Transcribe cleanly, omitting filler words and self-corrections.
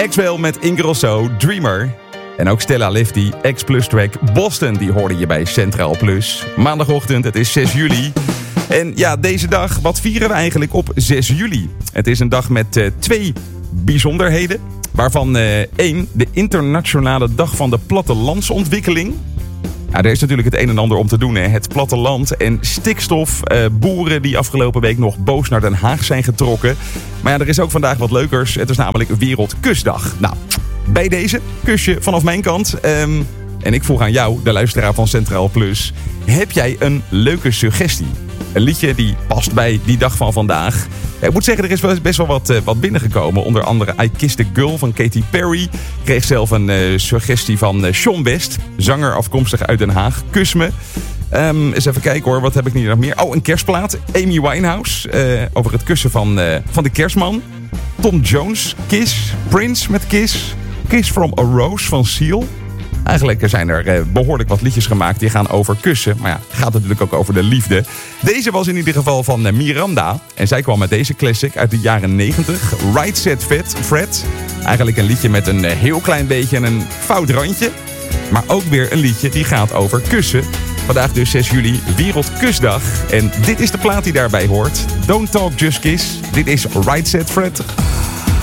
Axwell met Ingrosso, Dreamer. En ook Stella Lefty, X-Plus track Boston, die hoorde je bij Centraal Plus. Maandagochtend, het is 6 juli. En ja, deze dag, wat vieren we eigenlijk op 6 juli? Het is een dag met 2 bijzonderheden. Waarvan 1, de internationale dag van de plattelandsontwikkeling. Ja, er is natuurlijk het een en ander om te doen. Hè. Het platteland en stikstof. Boeren die afgelopen week nog boos naar Den Haag zijn getrokken. Maar ja, er is ook vandaag wat leukers. Het is namelijk Wereldkusdag. Nou, bij deze kusje vanaf mijn kant. En ik vroeg aan jou, de luisteraar van Centraal Plus. Heb jij een leuke suggestie? Een liedje die past bij die dag van vandaag. Ik moet zeggen, er is best wel wat binnengekomen. Onder andere I Kissed a Girl van Katy Perry. Ik kreeg zelf een suggestie van Sean West. Zanger afkomstig uit Den Haag. Kus me. Eens even kijken hoor, wat heb ik hier nog meer? Oh, een kerstplaat. Amy Winehouse. Over het kussen van de kerstman. Tom Jones. Kiss. Prince met Kiss. Kiss from a Rose van Seal. Eigenlijk zijn er behoorlijk wat liedjes gemaakt die gaan over kussen. Maar ja, het gaat natuurlijk ook over de liefde. Deze was in ieder geval van Miranda. En zij kwam met deze classic uit de jaren 90. Right Set Fred. Eigenlijk een liedje met een heel klein beetje een fout randje. Maar ook weer een liedje die gaat over kussen. Vandaag dus 6 juli, Wereldkusdag. En dit is de plaat die daarbij hoort. Don't Talk, Just Kiss. Dit is Right Set Fred.